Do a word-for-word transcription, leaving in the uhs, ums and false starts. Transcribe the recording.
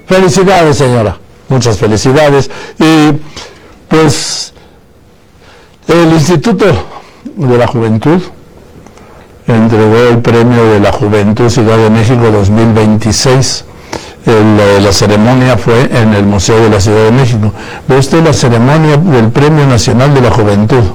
Felicidades, señora. Muchas felicidades. Y pues el Instituto de la Juventud entregó el Premio de la Juventud Ciudad de México dos mil veintiséis. El, la ceremonia fue en el Museo de la Ciudad de México. Ve usted la ceremonia del Premio Nacional de la Juventud.